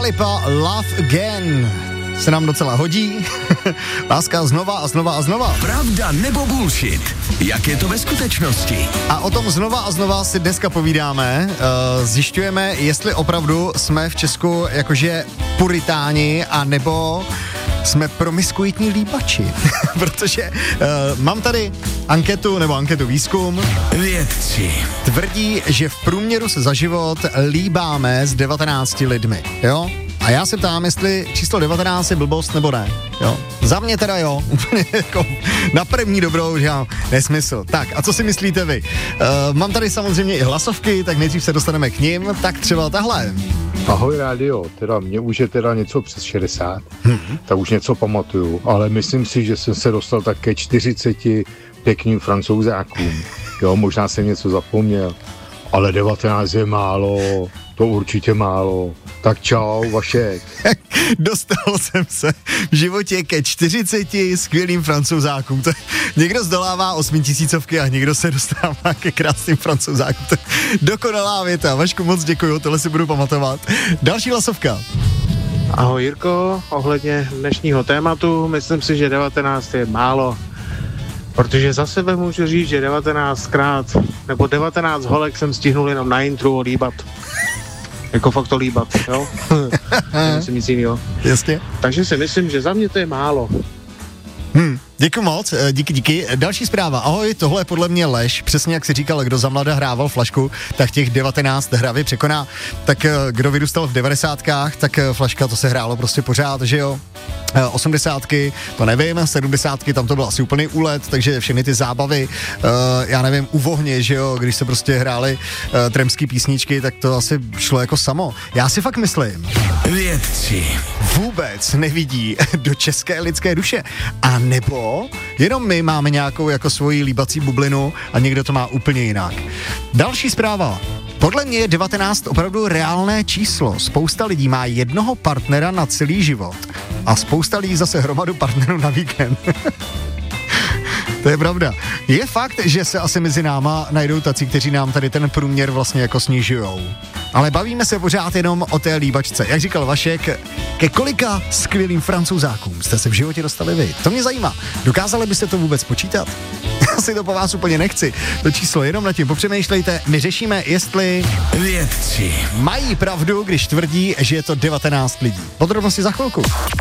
Lipa, Love Again. Se nám docela hodí. Láska znova a znova a znova. Pravda nebo bullshit? Jak je to ve skutečnosti? A o tom znova a znova si dneska povídáme. Zjišťujeme, jestli opravdu jsme v Česku jakože puritáni, a nebo jsme promiskuitní líbači. Protože mám tady anketu výzkum. Vědci Tvrdí, že v průměru se za život líbáme s 19 lidmi, jo? A já se ptám, jestli číslo 19 je blbost nebo ne, jo? Za mě teda jo, úplně jako na první dobrou, že já nesmysl. Tak, a co si myslíte vy? Mám tady samozřejmě i hlasovky, tak nejdřív se dostaneme k nim, tak třeba tahle. Ahoj rádio, teda mě už je teda něco přes 60, tak už něco pamatuju, ale myslím si, že jsem se dostal tak ke 40 pěkným Francouzákům. Jo, možná jsem něco zapomněl, ale 19 je málo, to určitě málo. Tak čau, Vašek. Dostal jsem se v životě ke 40 skvělým Francouzákům. Někdo zdolává 8000 a někdo se dostává ke krásným Francouzákům. Dokonalá věta. Vašku, moc děkuju, tohle si budu pamatovat. Další hlasovka. Ahoj Jirko, ohledně dnešního tématu, myslím si, že 19 je málo, protože za sebe můžu říct, že 19 holek jsem stihnul jenom na intru líbat. Jako fakt to líbat, jo? Nemyslím nic jinýho. Jasně. Takže si myslím, že za mě to je málo. Děkuji moc, díky. Další zpráva. Ahoj, tohle je podle mě lež. Přesně jak si říkal, kdo za mlada hrával flašku, tak těch 19 hravě překoná. Tak kdo vyrůstal v 90kách, tak flaška to se hrálo prostě pořád, že jo? 80ky, to nevím, 70ky, tam to byl asi úplný úlet, takže všechny ty zábavy, já nevím, u vohně, že jo, když se prostě hrály tremský písničky, tak to asi šlo jako samo. Já si fakt myslím, Vědci vůbec nevidí do české lidské duše. A nebo jenom my máme nějakou jako svoji líbací bublinu a někdo to má úplně jinak. Další zpráva. Podle mě je 19 opravdu reálné číslo. Spousta lidí má jednoho partnera na celý život a spousta lidí zase hromadu partnerů na víkend. To je pravda. Je fakt, že se asi mezi náma najdou tací, kteří nám tady ten průměr vlastně jako snižujou. Ale bavíme se pořád jenom o té líbačce. Jak říkal Vašek, ke kolika skvělým Francouzákům jste se v životě dostali vy? To mě zajímá. Dokázali byste to vůbec počítat? Asi to po vás úplně nechci. To číslo jenom nad tím popřemýšlejte. My řešíme, jestli Vědci mají pravdu, když tvrdí, že je to 19 lidí. Podrobnosti za chvilku.